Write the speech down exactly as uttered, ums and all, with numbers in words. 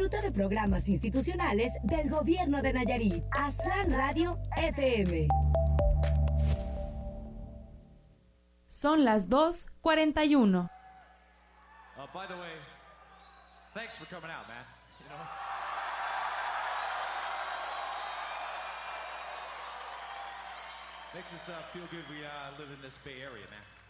Disfruta de programas institucionales del gobierno de Nayarit. Aztlán Radio F M. Son las dos cuarenta y uno. Uh, by the way, thanks for coming out, man. You know? Makes us uh, feel good we uh, live in this Bay Area, man.